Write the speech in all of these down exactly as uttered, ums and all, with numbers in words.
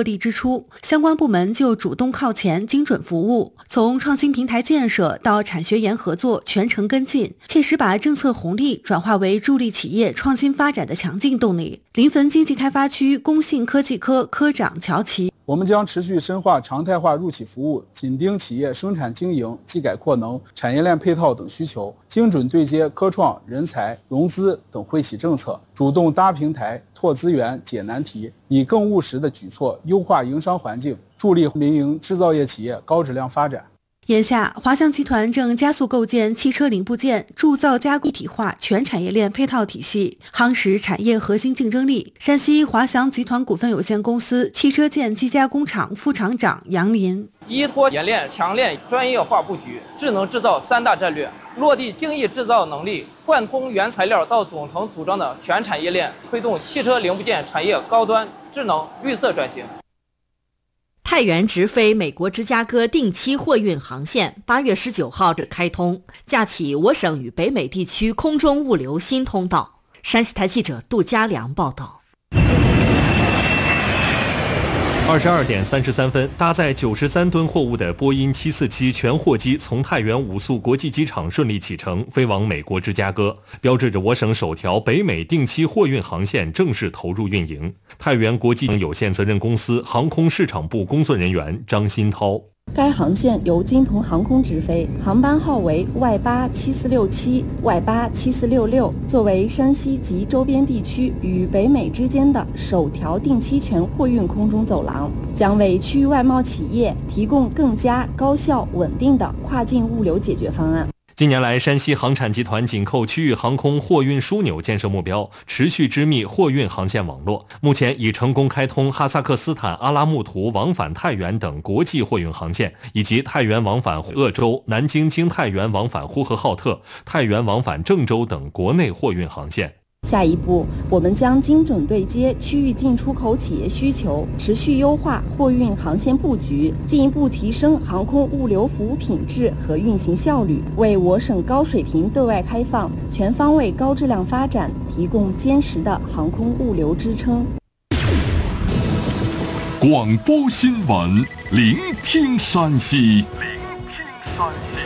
落地之初，相关部门就主动靠前，精准服务，从创新平台建设到产学研合作全程跟进，切实把政策红利转化为助力企业创新发展的强劲动力。临汾经济开发区工信科技科科长乔琪， 我们将持续深化常态化入企服务，紧盯企业生产经营、技改扩能、产业链配套等需求，精准对接科创、人才、融资等惠企政策，主动搭平台、拓资源、解难题，以更务实的举措优化营商环境，助力民营制造业企业高质量发展。 眼下，华翔集团正加速构建汽车零部件铸造加工一体化全产业链配套体系，夯实产业核心竞争力。山西华翔集团股份有限公司汽车件机加工厂副厂长杨林， 依托冶炼、强炼专业化布局，智能制造三大战略，落地精益制造能力，贯通原材料到总成组装的全产业链，推动汽车零部件产业高端、智能、绿色转型。 太原直飞美国芝加哥定期货运航线八月十九号开通，架起我省与北美地区空中物流新通道。山西台记者杜家良报道。 二十二点三十三分，搭载九十三吨货物的波音七四七全货机从太原五宿国际机场顺利启程，飞往美国芝加哥，标志着我省首条北美定期货运航线正式投入运营。太原国际有限责任公司航空市场部工作人员张新涛。 该航线由金鹏航空直飞，航班号为 Y 八七四六七、Y 八七四六六，作为山西及周边地区与北美之间的首条定期全货运空中走廊，将为区域外贸企业提供更加高效稳定的跨境物流解决方案。 近年来，山西航产集团紧扣区域航空货运枢纽建设目标，持续织密货运航线网络。目前已成功开通哈萨克斯坦阿拉木图往返太原等国际货运航线，以及太原往返鄂州、南京经太原往返呼和浩特、太原往返郑州等国内货运航线。 下一步，我们将精准对接区域进出口企业需求，持续优化货运航线布局，进一步提升航空物流服务品质和运行效率，为我省高水平对外开放、全方位高质量发展提供坚实的航空物流支撑。 广播新闻，聆听山西。聆听山西。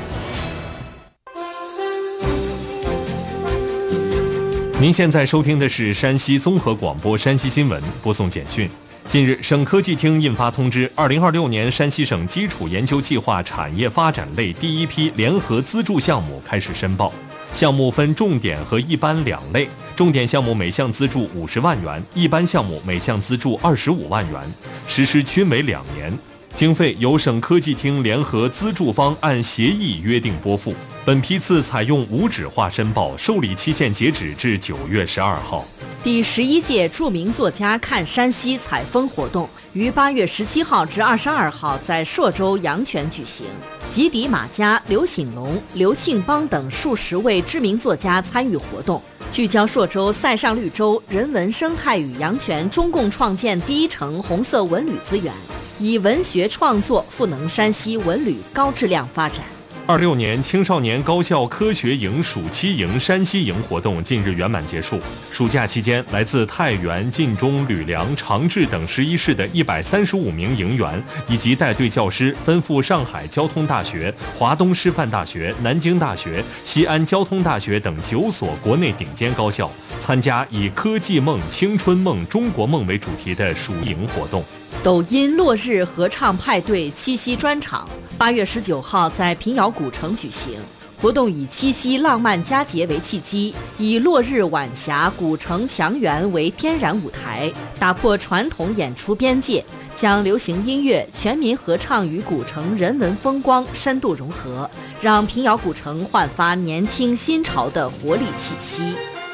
您现在收听的是山西综合广播山西新闻，播送简讯。近日，省科技厅印发通知，二零二六年山西省基础研究计划产业发展类第一批联合资助项目开始申报。项目分重点和一般两类，重点项目每项资助五十万元，一般项目每项资助二十五万元，实施均为两年。经费由省科技厅联合资助方按协议约定拨付。本批次采用无纸化申报，受理期限截止至九月十二号。 第十一届著名作家看山西采风活动于八月十七号至二十二号在朔州阳泉举行，吉迪马家、刘醒龙、刘庆邦等数十位知名作家参与活动，聚焦朔州塞上绿洲人文生态与阳泉中共创建第一城红色文旅资源，以文学创作赋能山西文旅高质量发展。 二六年青少年高校科学营暑期营山西营活动近日圆满结束。暑假期间，来自太原、晋中、吕梁、长治等十一市的一百三十五名营员以及带队教师，分赴上海交通大学、华东师范大学、南京大学、西安交通大学等九所国内顶尖高校，参加以科技梦、青春梦、中国梦为主题的暑营活动。 抖音落日合唱派对七夕专场八月十九号在平遥古城举行，活动以七夕浪漫佳节为契机，以落日晚霞古城墙园为天然舞台，打破传统演出边界，将流行音乐、全民合唱与古城人文风光深度融合，让平遥古城焕发年轻新潮的活力气息。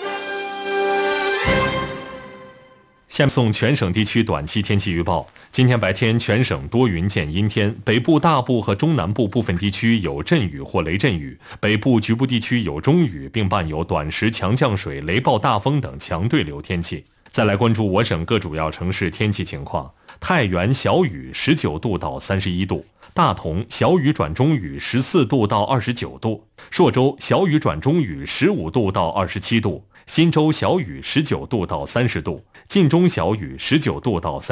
下面送全省地区短期天气预报。今天白天全省多云见阴天，北部大部和中南部部分地区有阵雨或雷阵雨，北部局部地区有中雨，并伴有短时强降水、雷暴大风等强对流天气。再来关注我省各主要城市天气情况。太原小雨十九度到三十一度，大同小雨转中雨十四度到二十九度，朔州小雨转中雨十五度到二十七度，忻州小雨十九度到三十度，晋中小雨十九度到三十